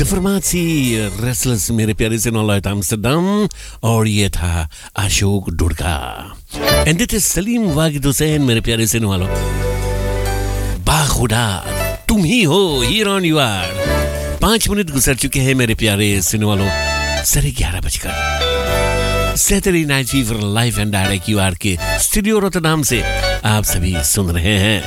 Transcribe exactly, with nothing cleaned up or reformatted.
the फरमासी restless मेरे प्यारे से नॉलेज आमस्टरडम और ये था Ashok डुडका and it is Salim वागिद Hussain मेरे प्यारे से वालों बाखुदा तुम ही हो हियर ऑन यू आर पांच मिनट गुजर चुके हैं मेरे प्यारे सुनने वालों साढ़े ग्यारह बजकर Saturday night fever live and direct you are के स्टूडियो रोटरडाम से आप सभी सुन रहे हैं